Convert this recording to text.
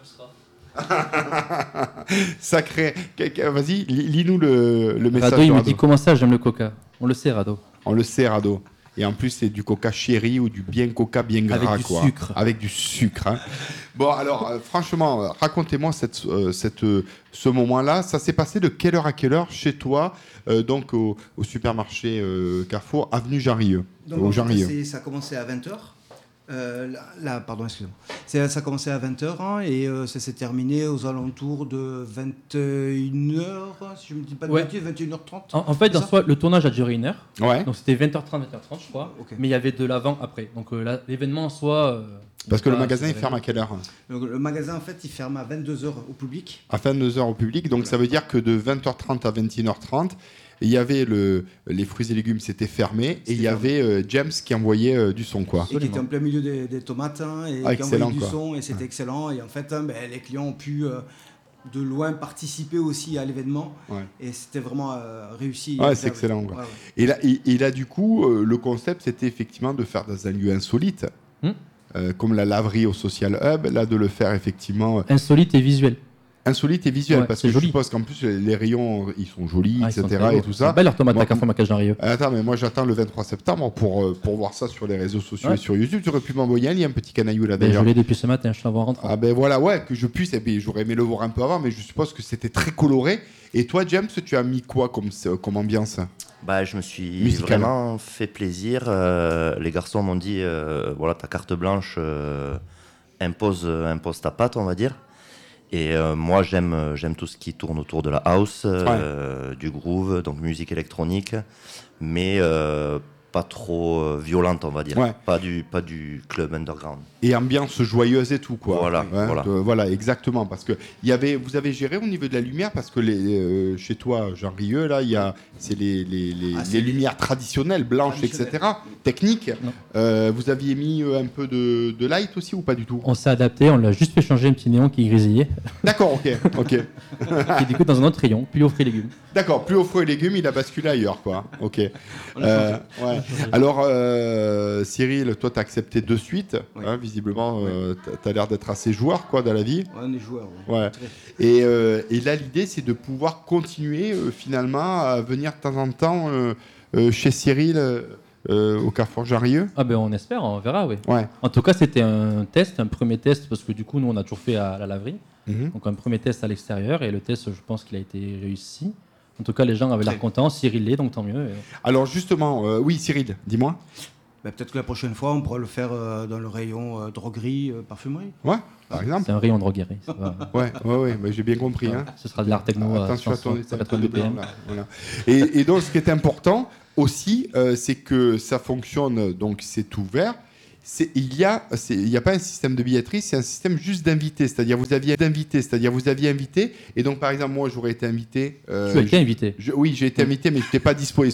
Sacré. Vas-y, lis-nous le message. Rado, il me dit comment ça, j'aime le coca. On le sait, Rado. On le sait, Rado. Et en plus, c'est du coca chéri ou du bien coca bien gras. Avec du sucre. Avec du sucre. Hein. Bon, alors, franchement, racontez-moi ce moment-là. Ça s'est passé de quelle heure à quelle heure chez toi, donc au supermarché Carrefour, avenue Jean-Rieux. Donc, ça a commencé à 20h. Pardon, excusez-moi. Ça a commencé à 20h hein, et ça s'est terminé aux alentours de 21h, si je ne me dis pas de bêtises, 21h30. En fait, le tournage a duré 1 heure. Ouais. Donc c'était 20h30, 20h30, je crois. Okay. Mais il y avait de l'avant après. Donc l'événement en soi. Parce que le magasin, il ferme à quelle heure? Donc, le magasin, en fait, il ferme à 22h au public. À 22h au public. Donc ça veut dire que de 20h30 à 21h30, il y avait les fruits et légumes, c'était fermé, et il y avait James qui envoyait du son, quoi. Et qui était en plein milieu des tomates, hein, et qui envoyait du son, et c'était excellent. Et en fait, les clients ont pu de loin participer aussi à l'événement, et c'était vraiment réussi. Ouais, c'est excellent. Quoi. Ouais. Et là, du coup, le concept, c'était effectivement de faire dans un lieu insolite, comme la laverie au Social Hub, là, de le faire effectivement... Insolite et visuel. Insolite et visuel, parce que je suppose qu'en plus les rayons ils sont jolis, etc. Et tout ça. C'est belle leur tomate à Carrefour Maquage Jean-Rieux. Attends, mais moi j'attends le 23 septembre pour voir ça sur les réseaux sociaux et sur YouTube. Tu aurais pu m'envoyer un petit canaillou là d'ailleurs. Je l'ai depuis ce matin, je t'envoie en rentrant. Ah ben voilà, ouais, que je puisse, et puis j'aurais aimé le voir un peu avant, mais je suppose que c'était très coloré. Et toi, James, tu as mis quoi comme ambiance? Je me suis vraiment fait plaisir. Les garçons m'ont dit, voilà, ta carte blanche impose ta patte, on va dire. Et moi, j'aime tout ce qui tourne autour de la house, du groove, donc musique électronique, mais pas trop violente, on va dire. Ouais. Pas du club underground. Et ambiance joyeuse et tout, quoi. Voilà, voilà, exactement. Parce que vous avez géré au niveau de la lumière, parce que chez toi, Jean-Rieux, là, c'est les lumières traditionnelles, blanches, etc. Techniques. Vous aviez mis un peu de light aussi ou pas du tout? On s'est adapté, on l'a juste fait changer un petit néon qui grésillait. D'accord, ok. Et du coup, dans un autre rayon, plus aux fruits et légumes. D'accord, plus aux fruits et légumes, il a basculé ailleurs, quoi. Ok. Alors, Cyril, toi, tu as accepté de suite, hein, visiblement, tu as l'air d'être assez joueur, quoi, dans la vie. Ouais, on est joueur. Ouais. Et là, l'idée, c'est de pouvoir continuer, finalement, à venir de temps en temps chez Cyril au Carrefour Jean-Rieux. Ah ben, on espère, on verra, oui. Ouais. En tout cas, c'était un premier test, parce que du coup, nous, on a toujours fait à la laverie. Donc, un premier test à l'extérieur, et le test, je pense qu'il a été réussi. En tout cas, les gens avaient l'air contents. Cyril l'est, donc tant mieux. Alors justement, oui, Cyril, dis-moi. Peut-être que la prochaine fois, on pourra le faire dans le rayon droguerie, parfumerie. Ouais, par exemple. C'est un rayon droguerie. Ouais, mais j'ai bien compris. Hein. Ce sera de l'art techno. Attention à ton BPM. Voilà. Et donc, ce qui est important aussi, c'est que ça fonctionne, donc c'est ouvert. Il n'y a pas un système de billetterie, c'est un système juste d'invités. C'est-à-dire vous aviez invité, et donc par exemple moi j'aurais été invité. Tu as été invité. Oui, j'ai été invité, mais je n'étais pas dispo.